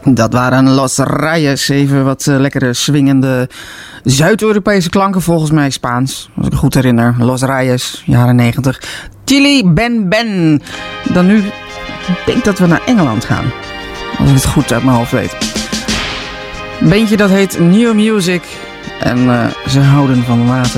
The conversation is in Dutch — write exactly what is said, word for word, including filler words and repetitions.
Dat waren Los Reyes, even wat uh, lekkere swingende Zuid-Europese klanken, volgens mij Spaans, als ik me goed herinner. Los Reyes, jaren negentig. Chili Ben Ben. Dan nu denk ik dat we naar Engeland gaan, als ik het goed uit mijn hoofd weet. Een beentje dat heet New Music en uh, ze houden van water.